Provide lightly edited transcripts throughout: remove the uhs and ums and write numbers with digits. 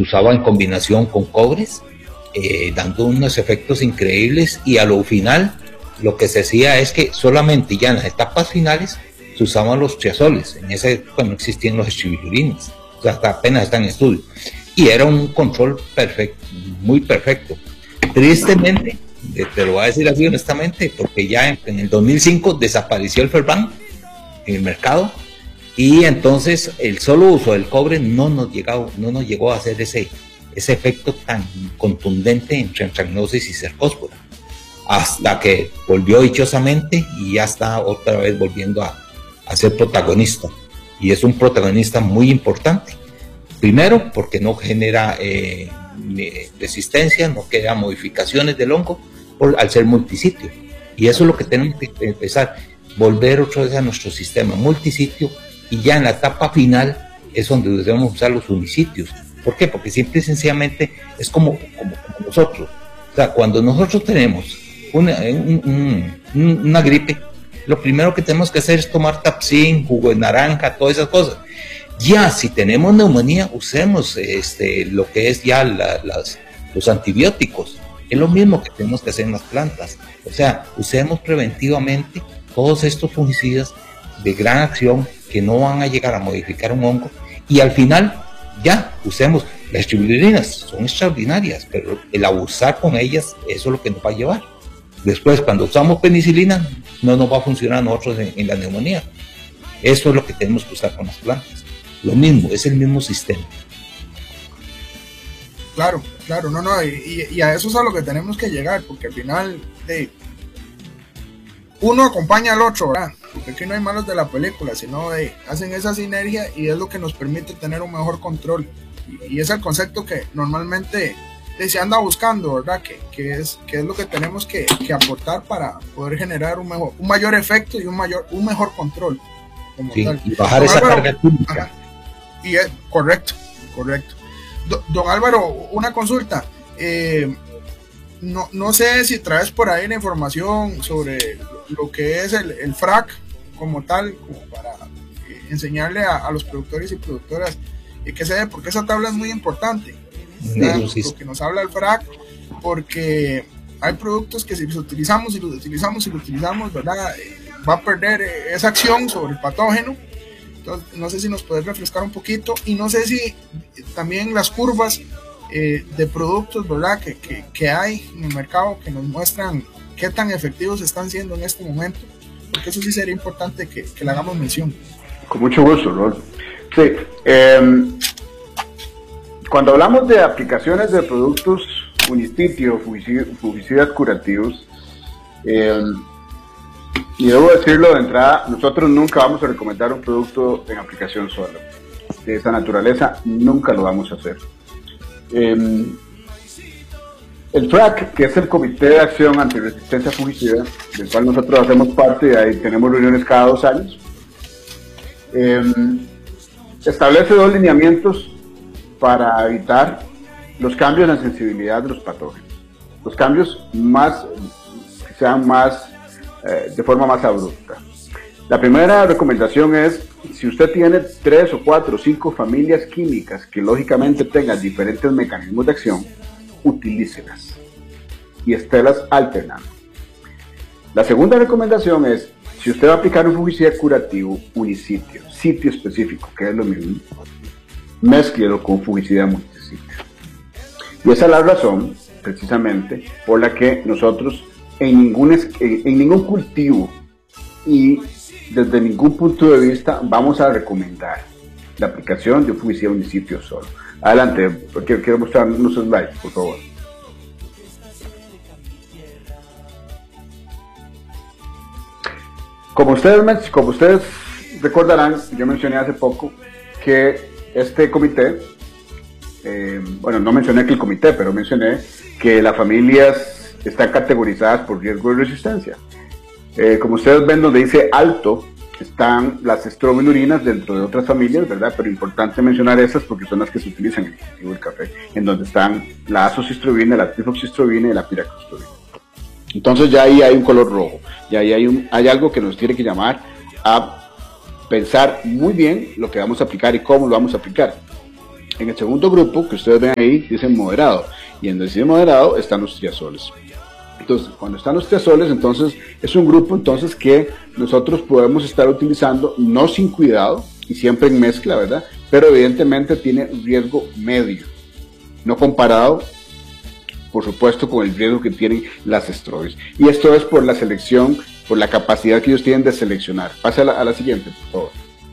usaba en combinación con cobres, dando unos efectos increíbles, y a lo final lo que se hacía es que solamente ya en las etapas finales se usaban los triazoles. En esa época no existían los estribilurinas, o sea, hasta apenas están en estudio, y era un control perfecto, muy perfecto. Tristemente, te lo voy a decir así honestamente, porque ya en el 2005 desapareció el Ferban en el mercado, y entonces el solo uso del cobre no nos llegó a hacer ese efecto tan contundente entre antracnosis y cercóspora, hasta que volvió dichosamente y ya está otra vez volviendo a ser protagonista, y es un protagonista muy importante. Primero, porque no genera resistencia, no genera modificaciones del hongo al ser multisitio, y eso es lo que tenemos que empezar, volver otra vez a nuestro sistema multisitio, y ya en la etapa final es donde debemos usar los unisitios. ¿Por qué? Porque simple y sencillamente es como nosotros, o sea, cuando nosotros tenemos una gripe, lo primero que tenemos que hacer es tomar Tapsin, jugo de naranja, todas esas cosas. Ya si tenemos neumonía, usemos lo que es ya los antibióticos. Es lo mismo que tenemos que hacer en las plantas. O sea, usemos preventivamente todos estos fungicidas de gran acción que no van a llegar a modificar un hongo, y al final ya usemos las estribilurinas, son extraordinarias, pero el abusar con ellas, eso es lo que nos va a llevar. Después, cuando usamos penicilina, no nos va a funcionar a nosotros en la neumonía. Eso es lo que tenemos que usar con las plantas. Lo mismo, es el mismo sistema. Claro, y a eso es a lo que tenemos que llegar, porque al final uno acompaña al otro, ¿verdad? Porque aquí no hay malos de la película, sino hacen esa sinergia, y es lo que nos permite tener un mejor control, y es el concepto que normalmente se anda buscando, ¿verdad? Que es lo que tenemos que aportar para poder generar un mayor efecto y un mejor control como tal. Y bajar esa carga química. Y es correcto. Don Álvaro, una consulta. No sé si traes por ahí la información sobre lo que es el FRAC como tal, como para enseñarle a los productores y productoras que se debe, porque esa tabla es muy importante. Lo que nos habla el FRAC, porque hay productos que si los utilizamos, ¿verdad? Va a perder esa acción sobre el patógeno. Entonces, no sé si nos puedes refrescar un poquito, y no sé si también las curvas de productos, ¿verdad? que hay en el mercado, que nos muestran qué tan efectivos están siendo en este momento, porque eso sí sería importante que le hagamos mención. Con mucho gusto, Rolf. Sí, cuando hablamos de aplicaciones de productos unisitio, fungicidas curativos, y debo decirlo de entrada, nosotros nunca vamos a recomendar un producto en aplicación sola. De esa naturaleza nunca lo vamos a hacer. El FRAC, que es el Comité de Acción Antirresistencia Fungicida, del cual nosotros hacemos parte, y ahí tenemos reuniones cada 2 años, establece 2 lineamientos para evitar los cambios en la sensibilidad de los patógenos, los cambios que sean de forma más abrupta. La primera recomendación es, si usted tiene 3 o 4 o 5 familias químicas que lógicamente tengan diferentes mecanismos de acción, utilícelas y estélas alternando. La segunda recomendación es, si usted va a aplicar un fungicida curativo unisitio, sitio específico, que es lo mismo, mézclelo con fungicida multisitio. Y esa es la razón, precisamente, por la que nosotros en ningún cultivo y desde ningún punto de vista vamos a recomendar la aplicación de un fungicida unisitio solo. Adelante, porque quiero mostrar unos slides, por favor. Como ustedes recordarán, yo mencioné hace poco que este comité, no mencioné que el comité, pero mencioné que las familias están categorizadas por riesgo de resistencia. Como ustedes ven, donde dice alto, están las estrobilurinas dentro de otras familias, ¿verdad? Pero importante mencionar esas porque son las que se utilizan en el cultivo del café, en donde están la azocistrobina, la trifloxistrobina y la piraclostrobina. Entonces ya ahí hay un color rojo, ya ahí hay algo que nos tiene que llamar a pensar muy bien lo que vamos a aplicar y cómo lo vamos a aplicar. En el segundo grupo, que ustedes ven ahí, dice moderado, y en el dice moderado están los triazoles. Entonces, cuando están los triazoles, entonces es un grupo entonces que nosotros podemos estar utilizando, no sin cuidado, y siempre en mezcla, ¿verdad? Pero evidentemente tiene riesgo medio, no comparado, por supuesto, con el riesgo que tienen las estróbilos. Y esto es por la selección, por la capacidad que ellos tienen de seleccionar. Pase a la siguiente, por favor.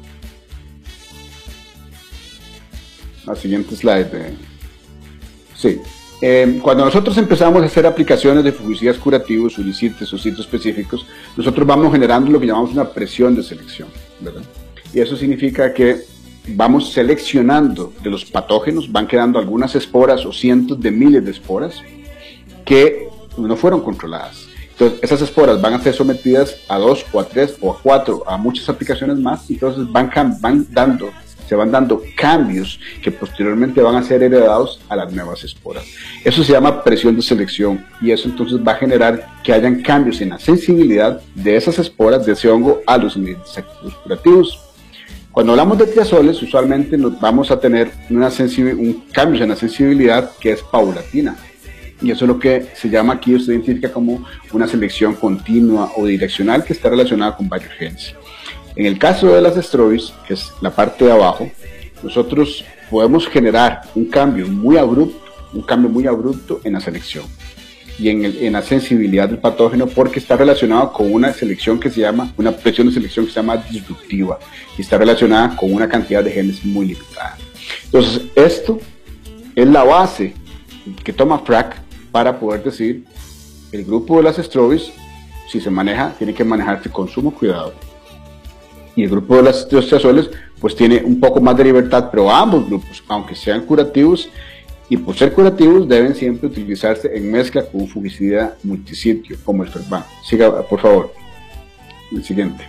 La siguiente slide. Sí. Cuando nosotros empezamos a hacer aplicaciones de fungicidas curativos, ulicites o sitios específicos, nosotros vamos generando lo que llamamos una presión de selección, ¿verdad? Y eso significa que vamos seleccionando de los patógenos, van quedando algunas esporas o cientos de miles de esporas que no fueron controladas. Entonces, esas esporas van a ser sometidas a 2 o a 3 o a 4, a muchas aplicaciones más, y entonces se van dando cambios que posteriormente van a ser heredados a las nuevas esporas. Eso se llama presión de selección, y eso entonces va a generar que hayan cambios en la sensibilidad de esas esporas, de ese hongo, a los ingredientes activos curativos. Cuando hablamos de triazoles, usualmente nos vamos a tener un cambio en la sensibilidad que es paulatina, y eso es lo que se llama aquí, se identifica como una selección continua o direccional que está relacionada con varios genes. En el caso de las estróbilos, que es la parte de abajo, nosotros podemos generar un cambio muy abrupto en la selección y en la sensibilidad del patógeno, porque está relacionado con una selección que se llama, una presión de selección que se llama disruptiva, y está relacionada con una cantidad de genes muy limitada. Entonces, esto es la base que toma FRAC para poder decir, el grupo de las estróbilos, si se maneja, tiene que manejarse con sumo cuidado. Y el grupo de los triazoles pues tiene un poco más de libertad, pero ambos grupos, aunque sean curativos, y por ser curativos, deben siempre utilizarse en mezcla con un fungicida multisitio, como el Ferban. Siga, por favor. El siguiente.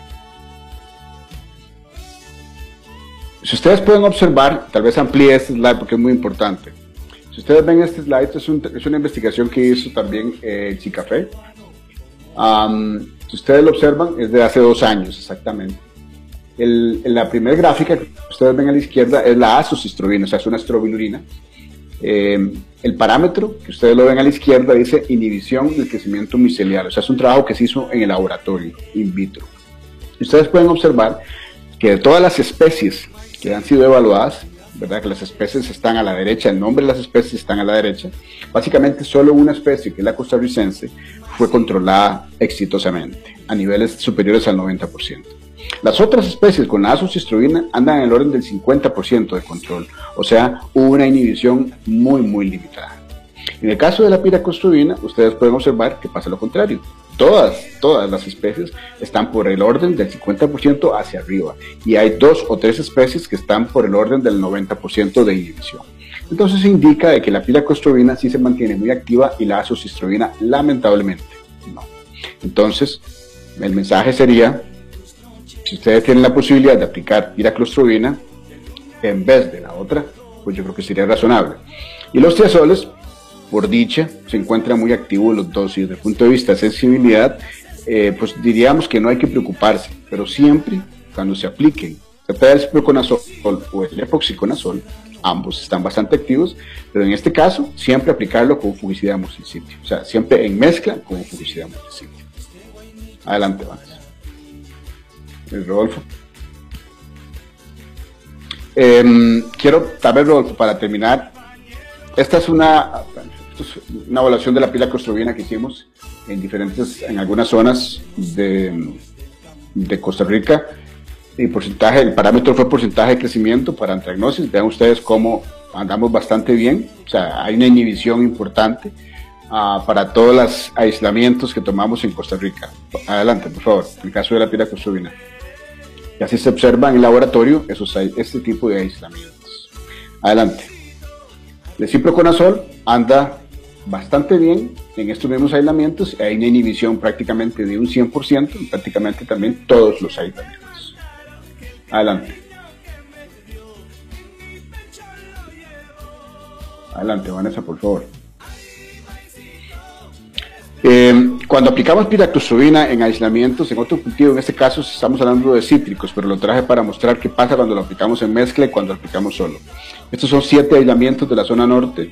Si ustedes pueden observar, tal vez amplíe este slide porque es muy importante. Si ustedes ven este slide, es una investigación que hizo también Chicafé. Si ustedes lo observan, es de hace 2 años exactamente. La primera gráfica que ustedes ven a la izquierda es la azocistrobina, o sea, es una estrobilurina. El parámetro que ustedes lo ven a la izquierda dice inhibición del crecimiento micelial, o sea, es un trabajo que se hizo en el laboratorio, in vitro. Y ustedes pueden observar que de todas las especies que han sido evaluadas, ¿verdad? Que las especies están a la derecha, el nombre de las especies están a la derecha, básicamente solo una especie, que es la costarricense, fue controlada exitosamente, a niveles superiores al 90%. Las otras especies con la azocistrobina andan en el orden del 50% de control, o sea, hubo una inhibición muy limitada. En el caso de la piracostrobina, ustedes pueden observar que pasa lo contrario. Todas las especies están por el orden del 50% hacia arriba, y hay 2 o 3 especies que están por el orden del 90% de inhibición. Entonces indica de que la piracostrobina sí se mantiene muy activa y la azocistrobina lamentablemente no. Entonces, el mensaje sería, si ustedes tienen la posibilidad de aplicar piraclostrobina en vez de la otra, pues yo creo que sería razonable. Y los triazoles, por dicha, se encuentran muy activos los dos, y desde el punto de vista de sensibilidad, pues diríamos que no hay que preocuparse, pero siempre cuando se apliquen el proconazol o el epoxiconazol, ambos están bastante activos, pero en este caso siempre aplicarlo con fungicida multisitio, o sea, siempre en mezcla con fungicida multisitio. Adelante, Vanessa. Rodolfo. Quiero, tal vez, Rodolfo, para terminar, esta es una evaluación de la piracostrobina que hicimos en algunas zonas de Costa Rica, y el parámetro fue porcentaje de crecimiento para antragnosis. Vean ustedes cómo andamos bastante bien, o sea, hay una inhibición importante para todos los aislamientos que tomamos en Costa Rica. Adelante, por favor, en el caso de la piracostrobina. Y así se observa en el laboratorio este tipo de aislamientos. Adelante. El ciproconazol anda bastante bien en estos mismos aislamientos. Hay una inhibición prácticamente de un 100% en prácticamente también todos los aislamientos. Adelante. Adelante, Vanessa, por favor. Cuando aplicamos piraclostrovina en aislamientos, en otro cultivo, en este caso estamos hablando de cítricos, pero lo traje para mostrar qué pasa cuando lo aplicamos en mezcla y cuando lo aplicamos solo. Estos son 7 aislamientos de la zona norte.